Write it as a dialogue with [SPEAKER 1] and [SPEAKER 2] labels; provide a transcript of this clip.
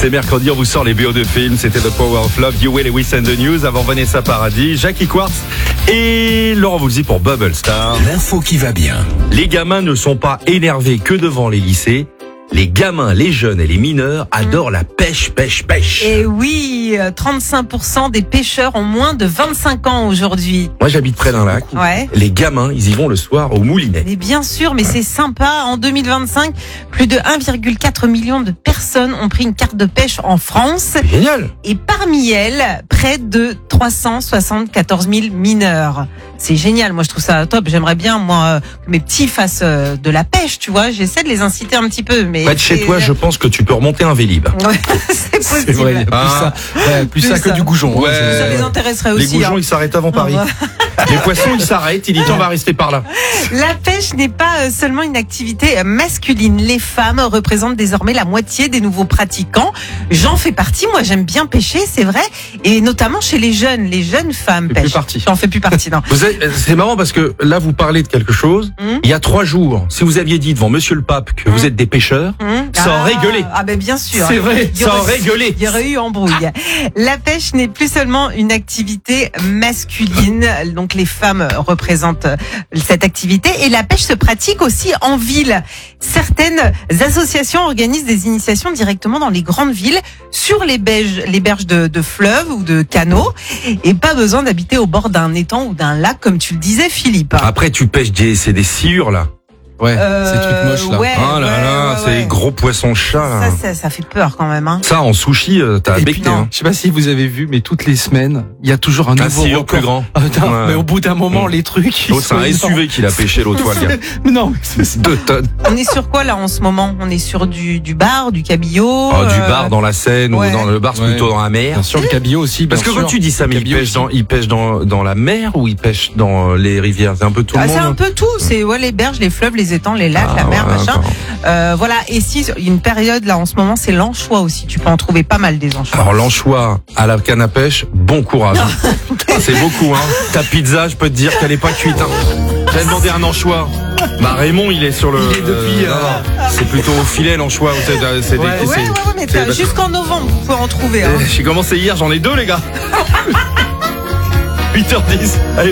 [SPEAKER 1] C'est mercredi, on vous sort les BO de films. C'était The Power of Love, You Will Lewis and the News. Avant Vanessa Paradis, Jackie Quartz et Laurent Voulzy pour Bubble Star.
[SPEAKER 2] L'info qui va bien.
[SPEAKER 1] Les gamins ne sont pas énervés que devant les lycées. Les gamins, les jeunes et les mineurs adorent la pêche.
[SPEAKER 3] Et oui, 35% des pêcheurs ont moins de 25 ans aujourd'hui.
[SPEAKER 1] Moi, j'habite près d'un lac.
[SPEAKER 3] Ouais.
[SPEAKER 1] Les gamins, ils y vont le soir au moulinet.
[SPEAKER 3] Mais bien sûr, mais c'est sympa. En 2025, plus de 1,4 million de personnes ont pris une carte de pêche en France.
[SPEAKER 1] Génial.
[SPEAKER 3] Et parmi elles, près de 374 000 mineurs. C'est génial, moi je trouve ça top. J'aimerais bien, moi, que mes petits fassent de la pêche, tu vois. J'essaie de les inciter un petit peu. Mais
[SPEAKER 1] Près de chez toi, je pense que tu peux remonter un Vélib.
[SPEAKER 3] Ouais, c'est possible.
[SPEAKER 4] C'est vrai, il y a plus ça que du goujon.
[SPEAKER 1] Ouais.
[SPEAKER 3] Ça les intéresserait
[SPEAKER 1] Les
[SPEAKER 3] aussi.
[SPEAKER 1] goujons, ils s'arrêtent avant Paris. Les poissons, ils s'arrêtent. Il dit, on va rester par là.
[SPEAKER 3] La pêche n'est pas seulement une activité masculine. Les femmes représentent désormais la moitié des nouveaux pratiquants. J'en fais partie. Moi, j'aime bien pêcher, c'est vrai. Et notamment chez les jeunes femmes
[SPEAKER 4] Plus
[SPEAKER 3] pêchent.
[SPEAKER 4] partie.
[SPEAKER 3] J'en fais plus partie, non.
[SPEAKER 1] C'est marrant parce que là, vous parlez de quelque chose. Il y a 3 jours, si vous aviez dit devant Monsieur le Pape que vous êtes des pêcheurs, ça aurait gueulé.
[SPEAKER 3] Ah ben bien sûr.
[SPEAKER 1] C'est vrai, ça aurait gueulé.
[SPEAKER 3] Il y aurait eu embrouille. La pêche n'est plus seulement une activité masculine. Donc les femmes représentent cette activité. Et la pêche se pratique aussi en ville. Certaines associations organisent des initiations directement dans les grandes villes, sur les berges de fleuves ou de canaux. Et pas besoin d'habiter au bord d'un étang ou d'un lac, comme tu le disais, Philippe.
[SPEAKER 1] Après, tu pêches c'est des sciures, là.
[SPEAKER 4] Ouais, ces trucs moches là.
[SPEAKER 3] Ouais,
[SPEAKER 1] Oh là là, c'est des gros poissons chats, là.
[SPEAKER 3] Ça fait peur quand même, hein.
[SPEAKER 1] Ça, en sushi, t'as
[SPEAKER 4] Et
[SPEAKER 1] becté,
[SPEAKER 4] puis,
[SPEAKER 1] hein.
[SPEAKER 4] je sais pas si vous avez vu, mais toutes les semaines, il y a toujours un
[SPEAKER 1] Un
[SPEAKER 4] nouveau
[SPEAKER 1] sciure
[SPEAKER 4] record.
[SPEAKER 1] plus grand.
[SPEAKER 4] Ah, putain,
[SPEAKER 1] Ouais.
[SPEAKER 4] mais au bout d'un moment, les trucs.
[SPEAKER 1] L'autre, c'est un SUV qu'il a pêché l'autre fois, le gars.
[SPEAKER 4] Mais non, mais c'est
[SPEAKER 1] 2 tonnes.
[SPEAKER 3] On est sur quoi là en ce moment? On est sur du bar, du cabillaud.
[SPEAKER 1] Oh, du bar dans la Seine
[SPEAKER 3] ouais.
[SPEAKER 1] ou dans le bar, c'est
[SPEAKER 4] Ouais.
[SPEAKER 1] plutôt dans la mer.
[SPEAKER 4] bien sûr le cabillaud aussi.
[SPEAKER 1] Parce que
[SPEAKER 4] bien
[SPEAKER 1] quand
[SPEAKER 4] sûr.
[SPEAKER 1] tu dis ça, mais
[SPEAKER 4] Cabillaud aussi.
[SPEAKER 1] il pêche dans la mer ou il pêche dans les rivières? C'est un peu tout le
[SPEAKER 3] C'est un
[SPEAKER 1] monde.
[SPEAKER 3] peu tout, c'est les berges, les fleuves, les étangs, les lacs, la mer,
[SPEAKER 1] ouais,
[SPEAKER 3] machin.
[SPEAKER 1] d'accord.
[SPEAKER 3] Voilà, et si il y a une période là en ce moment, c'est l'anchois aussi. Tu peux en trouver pas mal des anchois.
[SPEAKER 1] Alors l'anchois à la canne à pêche, bon courage. C'est beaucoup, hein. Ta pizza, je peux te dire qu'elle est pas cuite, hein. J'ai demandé un anchois. Bah Raymond, il est sur le.
[SPEAKER 4] Il est depuis,
[SPEAKER 1] c'est plutôt au filet l'anchois. C'est
[SPEAKER 3] Ouais, mais jusqu'en novembre, vous pouvez en trouver. Hein.
[SPEAKER 1] J'ai commencé hier, j'en ai 2 les gars. 8h10. Allez.